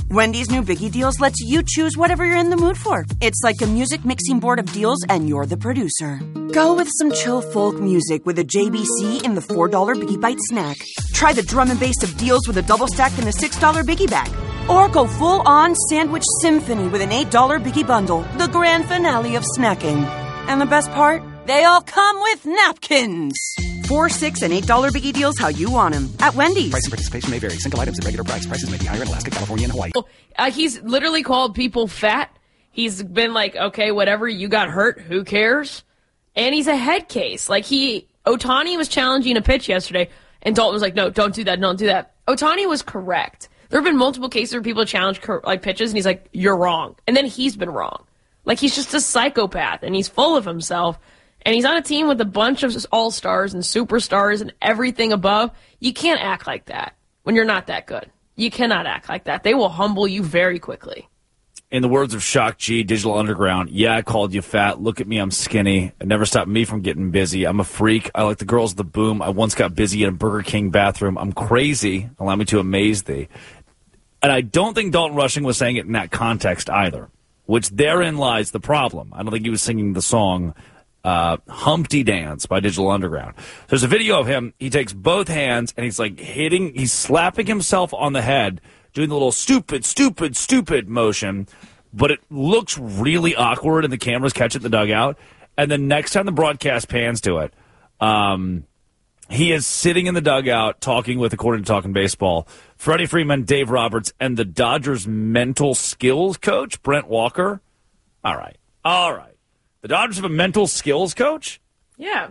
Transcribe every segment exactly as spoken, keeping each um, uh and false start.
Wendy's new Biggie Deals lets you choose whatever you're in the mood for. It's like a music mixing board of deals, and you're the producer. Go with some chill folk music with a J B C in the four dollar Biggie Bite snack. Try the drum and bass of deals with a double stack in the six dollar Biggie Bag. Or go full-on sandwich symphony with an eight dollar Biggie Bundle, the grand finale of snacking. And the best part? They all come with napkins. Four, six, and eight dollar Biggie Deals how you want them at Wendy's. Price and participation may vary. Single items at regular price. Prices may be higher in Alaska, California, and Hawaii. Uh, he's literally called people fat. He's been like, okay, whatever, you got hurt, who cares? And he's a head case. Like, he, Ohtani was challenging a pitch yesterday, and Dalton was like, no, don't do that, don't do that. Ohtani was correct. There have been multiple cases where people challenge like pitches, and he's like, you're wrong. And then he's been wrong. Like, he's just a psychopath, and he's full of himself. And he's on a team with a bunch of all-stars and superstars and everything above. You can't act like that when you're not that good. You cannot act like that. They will humble you very quickly. In the words of Shock G, Digital Underground, yeah, I called you fat. Look at me, I'm skinny. It never stopped me from getting busy. I'm a freak. I like the girls of the boom. I once got busy in a Burger King bathroom. I'm crazy. Allow me to amaze thee. And I don't think Dalton Rushing was saying it in that context either, which therein lies the problem. I don't think he was singing the song uh, Humpty Dance by Digital Underground. There's a video of him. He takes both hands, and he's like hitting, he's slapping himself on the head, doing the little stupid, stupid, stupid motion, but it looks really awkward, and the cameras catch it in the dugout. And then next time the broadcast pans to it, um, he is sitting in the dugout talking with, according to Talking Baseball, Freddie Freeman, Dave Roberts, and the Dodgers' mental skills coach, Brent Walker. All right. All right. The Dodgers have a mental skills coach? Yeah.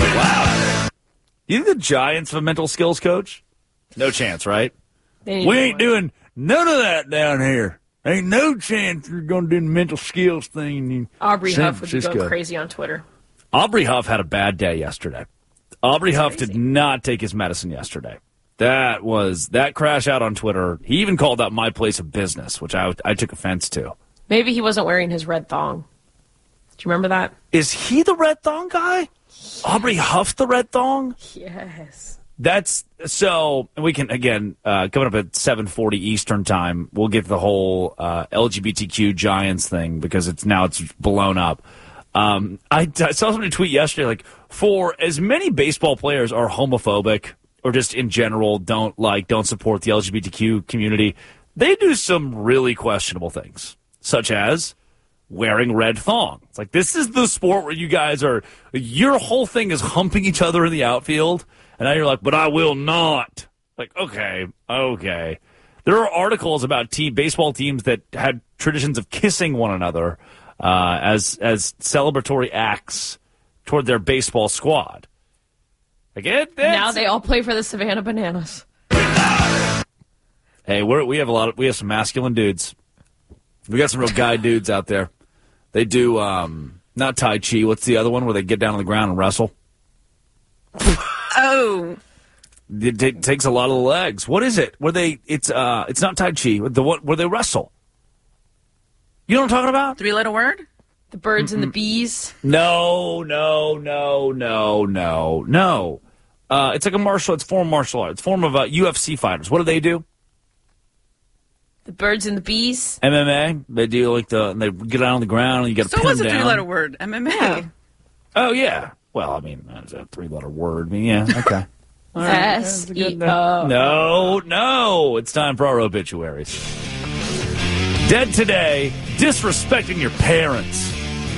Wow. You think the Giants have a mental skills coach? No chance, right? We ain't one. doing none of that down here. Ain't no chance we're going to do the mental skills thing in Aubrey San Huff would be Francisco. going crazy on Twitter. Aubrey Huff had a bad day yesterday. Aubrey That's Huff crazy. did not take his medicine yesterday. That was that crash out on Twitter. He even called that my place of business, which I, I took offense to. Maybe he wasn't wearing his red thong. Do you remember that? Is he the red thong guy? Aubrey Huff the red thong? Yes. That's so. And we can again uh, coming up at seven forty Eastern time. We'll get the whole uh, L G B T Q Giants thing because it's now it's blown up. Um, I, I saw somebody tweet yesterday like, for as many baseball players are homophobic or just in general don't like don't support the L G B T Q community, they do some really questionable things, such as wearing red thong. It's like, this is the sport where you guys are, your whole thing is humping each other in the outfield, and now you're like, but I will not. Like, okay, okay. There are articles about team baseball teams that had traditions of kissing one another uh, as as celebratory acts toward their baseball squad. Like, it, Now they all play for the Savannah Bananas. Hey, we're, we have a lot of, we have some masculine dudes. We got some real guy dudes out there. They do, um, not Tai Chi. What's the other one where they get down on the ground and wrestle? Oh. It, it takes a lot of the legs. What is it? Where they, it's, uh, it's not Tai Chi. The one where they wrestle. You know what I'm talking about? Three-letter word? The birds Mm-mm. and the bees. No, no, no, no, no, no. Uh, it's like a martial, it's form of martial arts. It's form of uh, U F C fighters. What do they do? The birds and the bees. M M A. They do like the, they get out on the ground and you got to So pin what's them a down. three-letter word? M M A. Yeah. Oh, yeah. Well, I mean, that's a three-letter word. I mean, yeah, okay. All right. S E O. No, no. It's time for our obituaries. Dead today, disrespecting your parents.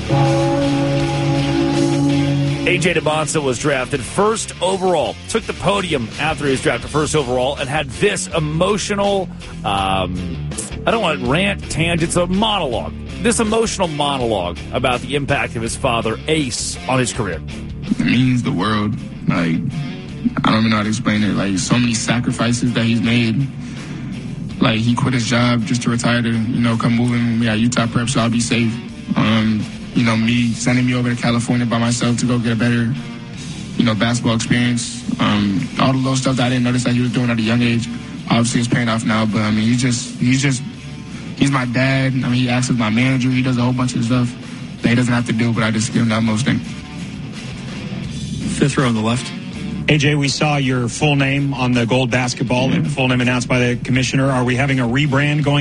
A J DeBonsa was drafted first overall. Took the podium after he was drafted first overall and had this emotional, um, I don't want to rant, tangent, it's a monologue. This emotional monologue about the impact of his father, Ace, on his career. It means the world. Like, I don't even know how to explain it. Like, so many sacrifices that he's made. Like, he quit his job just to retire to, you know, come moving with me at Utah Prep so I'll be safe. Um, you know, me sending me over to California by myself to go get a better, you know, basketball experience. Um, all the little stuff that I didn't notice that he was doing at a young age, obviously it's paying off now. But, I mean, he's just, he's just, he's my dad. I mean, he acts as my manager. He does a whole bunch of stuff that he doesn't have to do, but I just give him that most thing. Fifth row on the left. A J, we saw your full name on the gold basketball, mm-hmm. full name announced by the commissioner. Are we having a rebrand going